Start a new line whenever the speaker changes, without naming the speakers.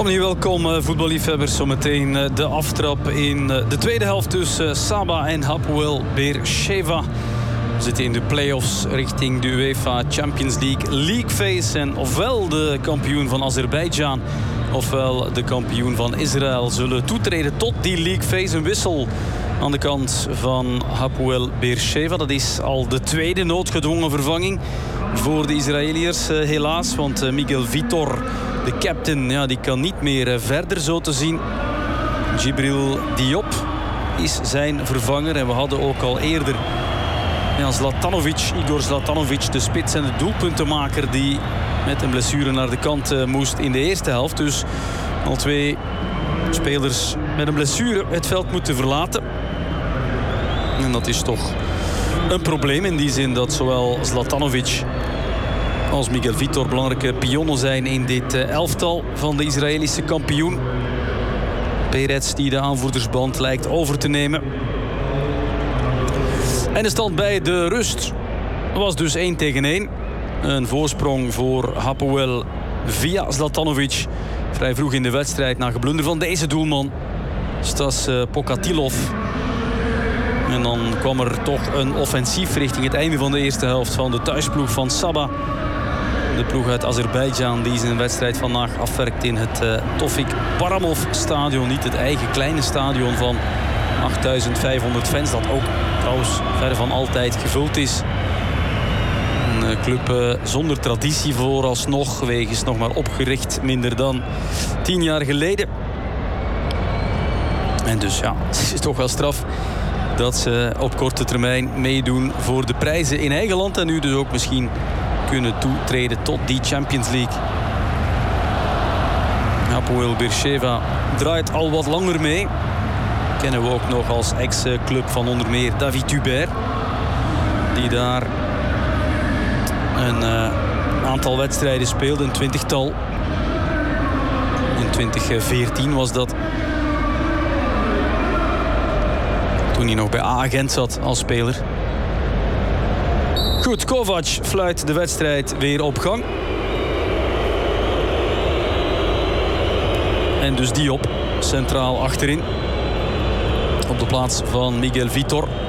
Opnieuw welkom voetballiefhebbers. Zometeen de aftrap in de tweede helft tussen Saba en Hapoel Beersheva. We zitten in de play-offs richting de UEFA Champions League phase. En ofwel de kampioen van Azerbeidzjan ofwel de kampioen van Israël zullen toetreden tot die league phase. Een wissel aan de kant van Hapoel Beersheva. Dat is al de tweede noodgedwongen vervanging voor de Israëliërs helaas. Want Miguel Vitor, de captain, ja, die kan niet meer verder zo te zien. Djibril Diop is zijn vervanger. En we hadden ook al eerder Igor Zlatanovic, de spits en de doelpuntenmaker, die met een blessure naar de kant moest in de eerste helft. Dus al twee spelers met een blessure het veld moeten verlaten. En dat is toch een probleem in die zin dat zowel Zlatanovic als Miguel Vitor belangrijke pionnen zijn in dit elftal van de Israëlische kampioen. Peretz die de aanvoerdersband lijkt over te nemen. En de stand bij de rust was dus 1-1. Een voorsprong voor Hapoel via Zlatanovic. Vrij vroeg in de wedstrijd na geblunder van deze doelman, Stas Pokatilov. En dan kwam er toch een offensief richting het einde van de eerste helft van de thuisploeg van Saba. De ploeg uit Azerbeidzjan die zijn wedstrijd vandaag afwerkt in het Tofik Paramov stadion. Niet het eigen kleine stadion van 8500 fans, dat ook trouwens ver van altijd gevuld is. Een club zonder traditie vooralsnog, wegens nog maar opgericht minder dan 10 jaar geleden. En dus ja, het is toch wel straf dat ze op korte termijn meedoen voor de prijzen in eigen land. En nu dus ook misschien kunnen toetreden tot die Champions League. Hapoel Beersheva draait al wat langer mee. Kennen we ook nog als ex-club van onder meer David Hubert, die daar een aantal wedstrijden speelde, een 20-tal. In 2014 was dat. Toen hij nog bij A-Gent zat als speler. Goed, Kovac fluit de wedstrijd weer op gang. En dus Diop centraal achterin. Op de plaats van Miguel Vitor.